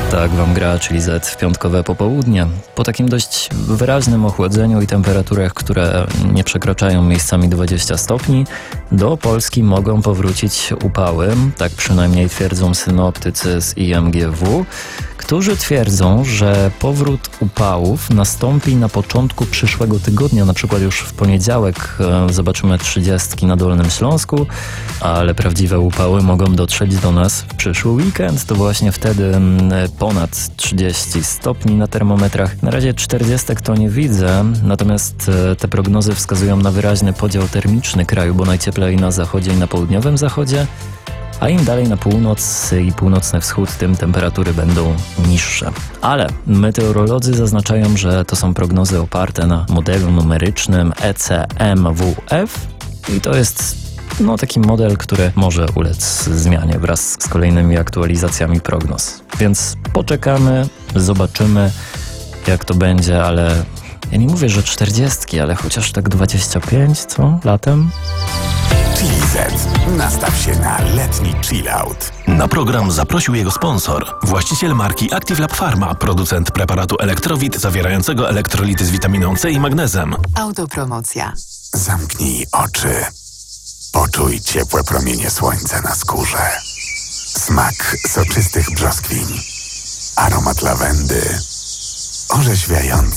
Tak wam gra Chili Z w piątkowe popołudnie. Po takim dość wyraźnym ochłodzeniu i temperaturach, które nie przekraczają miejscami 20 stopni, do Polski mogą powrócić upały. Tak przynajmniej twierdzą synoptycy z IMGW, którzy twierdzą, że powrót upałów nastąpi na początku przyszłego tygodnia, na przykład już w poniedziałek zobaczymy 30 na Dolnym Śląsku, ale prawdziwe upały mogą dotrzeć do nas w przyszły weekend. To właśnie wtedy ponad 30 stopni na termometrach. Na razie 40 to nie widzę, natomiast te prognozy wskazują na wyraźny podział termiczny kraju, bo najcieplej na zachodzie i na południowym zachodzie, a im dalej na północ i północny wschód, tym temperatury będą niższe. Ale meteorolodzy zaznaczają, że to są prognozy oparte na modelu numerycznym ECMWF i to jest taki model, który może ulec zmianie wraz z kolejnymi aktualizacjami prognoz. Więc poczekamy, zobaczymy jak to będzie, ale ja nie mówię, że 40, ale chociaż tak 25, co? Latem? Chili Z. Nastaw się na letni chillout. Na program zaprosił jego sponsor, właściciel marki Active Lab Pharma, producent preparatu Elektrowit zawierającego elektrolity z witaminą C i magnezem. Autopromocja. Zamknij oczy. Poczuj ciepłe promienie słońca na skórze. Smak soczystych brzoskwiń. Aromat lawendy. Orzeźwiający